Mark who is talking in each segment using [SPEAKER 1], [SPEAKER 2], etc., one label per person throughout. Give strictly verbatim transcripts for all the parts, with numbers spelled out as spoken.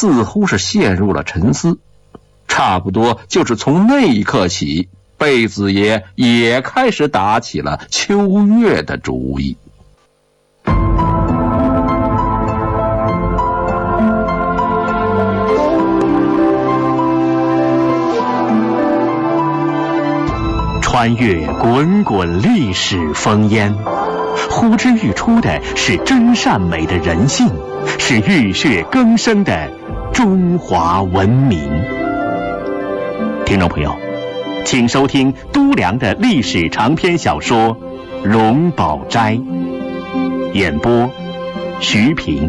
[SPEAKER 1] 似乎是陷入了沉思。差不多就是从那一刻起，贝子爷也开始打起了秋月的主意。
[SPEAKER 2] 穿越滚滚历史烽烟，呼之欲出的是真善美的人性，是浴血更生的中华文明。听众朋友，请收听都良的历史长篇小说《荣宝斋》，演播徐平。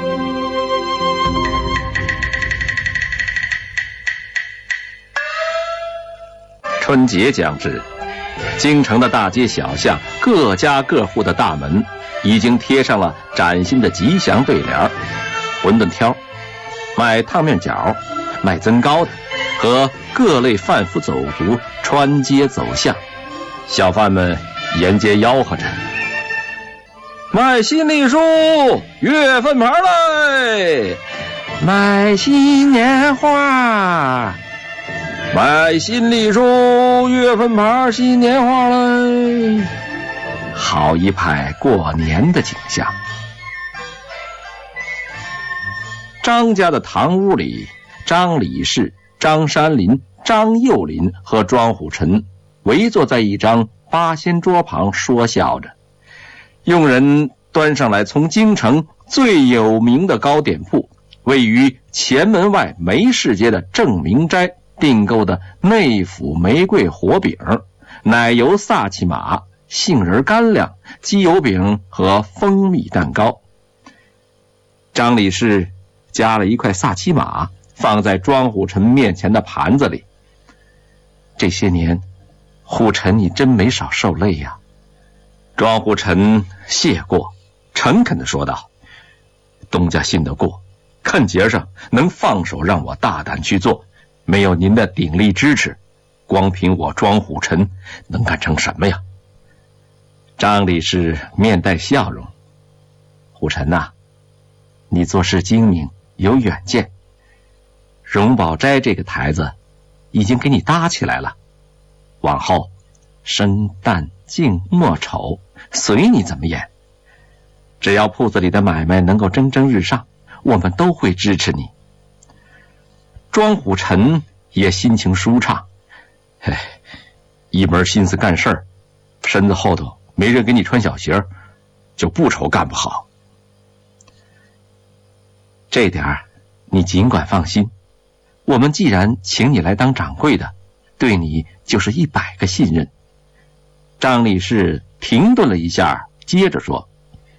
[SPEAKER 1] 春节将至，京城的大街小巷，各家各户的大门已经贴上了崭新的吉祥对联：馄饨挑、卖烫面饺、卖增糕的和各类贩夫走卒穿街走巷，小贩们沿街吆喝着：卖新历书，月份牌嘞！卖新年画，买新历书，月份牌，新年画嘞！好一派过年的景象。张家的堂屋里，张李氏、张山林、张幼林和庄虎臣围坐在一张八仙桌旁说笑着。佣人端上来从京城最有名的糕点铺，位于前门外梅市街的正明斋订购的内府玫瑰火饼、奶油萨其马、杏仁干粮、鸡油饼和蜂蜜蛋糕。张李氏夹了一块萨其马放在庄虎臣面前的盘子里。这些年，虎臣你真没少受累呀。庄虎臣谢过，诚恳地说道：东家信得过，看节上能放手让我大胆去做，没有您的鼎力支持，光凭我庄虎臣能干成什么呀？张李氏面带笑容：虎臣呐、啊，你做事精明有远见，荣宝斋这个台子已经给你搭起来了，往后生旦净末丑随你怎么演，只要铺子里的买卖能够蒸蒸日上，我们都会支持你。庄虎臣也心情舒畅，嘿，一门心思干事儿，身子后头没人给你穿小鞋，就不愁干不好。这点儿你尽管放心，我们既然请你来当掌柜的，对你就是一百个信任。张李氏停顿了一下，接着说：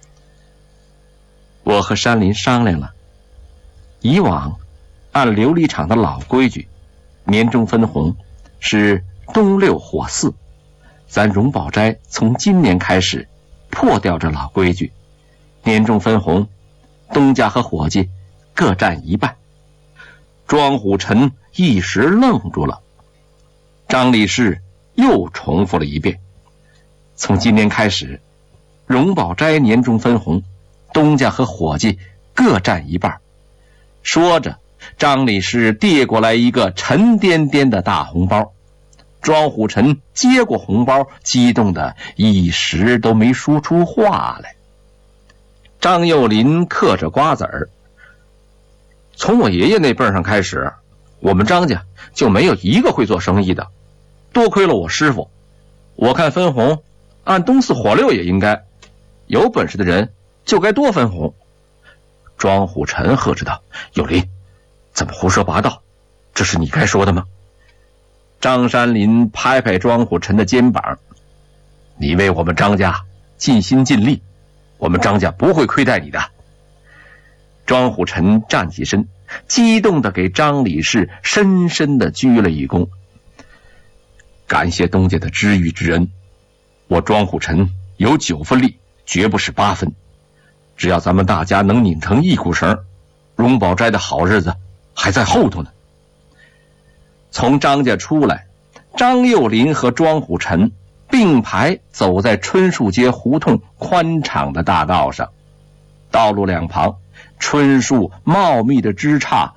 [SPEAKER 1] 我和山林商量了，以往按琉璃厂的老规矩，年终分红是冬六火四，咱荣宝斋从今年开始破掉这老规矩，年终分红东家和伙计各占一半。庄虎臣一时愣住了，张李氏又重复了一遍：从今年开始，荣宝斋年终分红东家和伙计各占一半。说着，张李氏递过来一个沉甸甸的大红包。庄虎臣接过红包，激动的一时都没说出话来。张幼林嗑着瓜子儿：从我爷爷那辈上开始，我们张家就没有一个会做生意的，多亏了我师傅，我看分红按东四火六也应该，有本事的人就该多分红。庄虎臣呵斥道：幼林，怎么胡说八道，这是你该说的吗？张山林拍拍庄虎臣的肩膀：你为我们张家尽心尽力，我们张家不会亏待你的。庄虎臣站起身，激动地给张李氏深深地鞠了一躬：感谢东家的知遇之恩，我庄虎臣有九分力，绝不是八分，只要咱们大家能拧成一股绳，荣宝斋的好日子还在后头呢。从张家出来，张幼林和庄虎臣并排走在春树街胡同宽敞的大道上，道路两旁春树茂密的枝杈